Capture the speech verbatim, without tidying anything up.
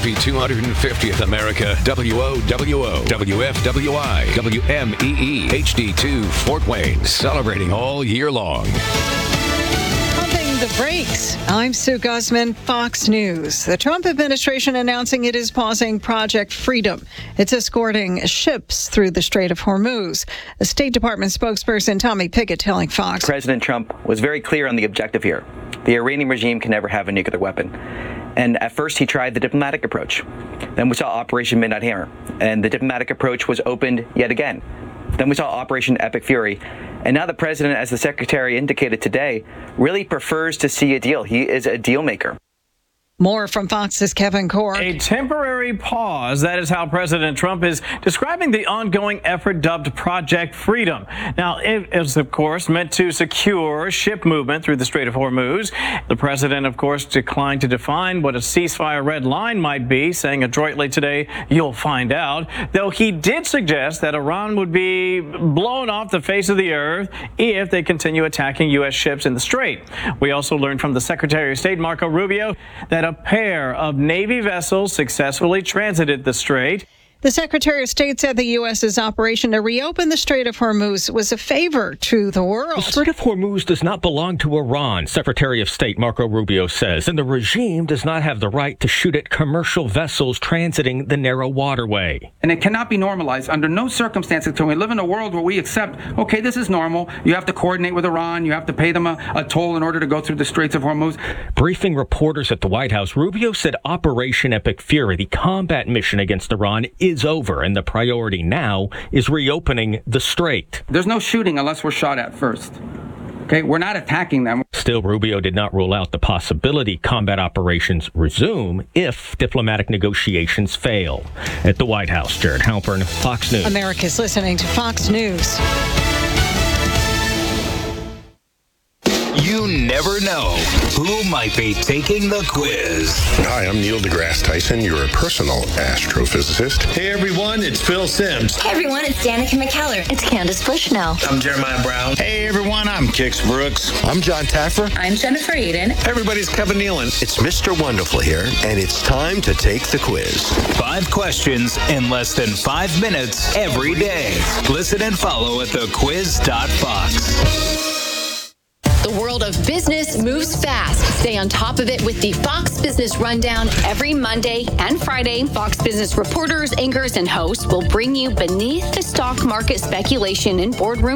Happy two hundred fiftieth, America. W O W O, W F W I, W M E E, H D two, Fort Wayne. Celebrating all year long. Pumping the brakes. I'm Sue Guzman, Fox News. The Trump administration announcing it is pausing Project Freedom. It's escorting ships through the Strait of Hormuz. The State Department spokesperson Tommy Pickett telling Fox. President Trump was very clear on the objective here. The Iranian regime can never have a nuclear weapon. And at first he tried the diplomatic approach. Then we saw Operation Midnight Hammer, and the diplomatic approach was opened yet again. Then we saw Operation Epic Fury. And now the president, as the secretary indicated today, really prefers to see a deal. He is a deal maker. More from Fox's Kevin Corke. A temporary pause. That is how President Trump is describing the ongoing effort dubbed Project Freedom. Now, it is, of course, meant to secure ship movement through the Strait of Hormuz. The president, of course, declined to define what a ceasefire red line might be, saying adroitly today, "You'll find out." Though he did suggest that Iran would be blown off the face of the earth if they continue attacking U S ships in the Strait. We also learned from the Secretary of State, Marco Rubio, that a pair of Navy vessels successfully transited the Strait. The Secretary of State said the U S's operation to reopen the Strait of Hormuz was a favor to the world. The Strait of Hormuz does not belong to Iran, Secretary of State Marco Rubio says, and the regime does not have the right to shoot at commercial vessels transiting the narrow waterway. And it cannot be normalized under no circumstances. Can we live in a world where we accept, okay, this is normal. You have to coordinate with Iran. You have to pay them a, a toll in order to go through the Straits of Hormuz. Briefing reporters at the White House, Rubio said Operation Epic Fury, the combat mission against Iran, is over, and the priority now is reopening the strait. There's no shooting unless we're shot at first. Okay, we're not attacking them. Still, Rubio did not rule out the possibility combat operations resume if diplomatic negotiations fail. At the White House, Jared Halpern, Fox News. America's listening to Fox News. You never know who might be taking the quiz. Hi, I'm Neil deGrasse Tyson, your personal astrophysicist. Hey everyone, it's Phil Simms. Hey everyone, it's Danica McKellar. It's Candace Bushnell. I'm Jeremiah Brown. Hey everyone, I'm Kix Brooks. I'm John Taffer. I'm Jennifer Aiden. Everybody's Kevin Nealon. It's Mister Wonderful here, and it's time to take the quiz. Five questions in less than five minutes every day. Listen and follow at the quiz dot fox. The world of business moves fast. Stay on top of it with the Fox Business Rundown every Monday and Friday. Fox Business reporters, anchors, and hosts will bring you beneath the stock market speculation in boardroom